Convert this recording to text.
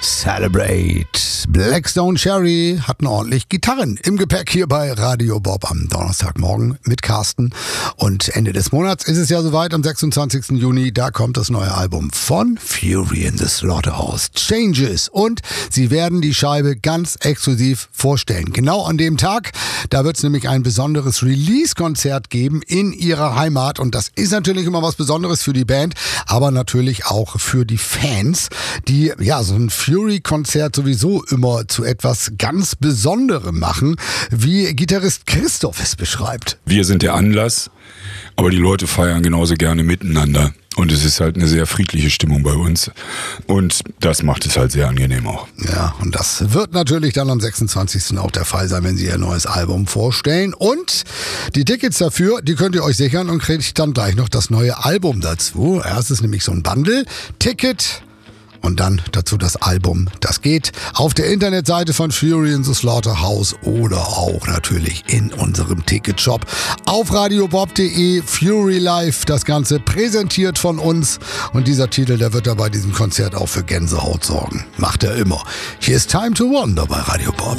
Celebrate. Blackstone Cherry hatten ordentlich Gitarren im Gepäck hier bei Radio Bob am Donnerstagmorgen mit Carsten. Und Ende des Monats ist es ja soweit, am 26. Juni, da kommt das neue Album von Fury in the Slaughterhouse, Changes. Und sie werden die Scheibe ganz exklusiv vorstellen. Genau an dem Tag, da wird es nämlich ein besonderes Release-Konzert geben in ihrer Heimat. Und das ist natürlich immer was Besonderes für die Band, aber natürlich auch für die Fans, die ja so ein Fury-Konzert sowieso immer zu etwas ganz Besonderem machen, wie Gitarrist Christoph es beschreibt. Wir sind der Anlass, aber die Leute feiern genauso gerne miteinander. Und es ist halt eine sehr friedliche Stimmung bei uns. Und das macht es halt sehr angenehm auch. Ja, und das wird natürlich dann am 26. auch der Fall sein, wenn sie ihr neues Album vorstellen. Und die Tickets dafür, die könnt ihr euch sichern und kriegt dann gleich noch das neue Album dazu. Erst ist nämlich so ein Bundle, Ticket und dann dazu das Album. Das geht auf der Internetseite von Fury in the Slaughterhouse oder auch natürlich in unserem Ticketshop auf radiobob.de. Fury Live, das Ganze präsentiert von uns. Und dieser Titel, der wird da bei diesem Konzert auch für Gänsehaut sorgen. Macht er immer. Hier ist Time to Wonder bei Radio Bob.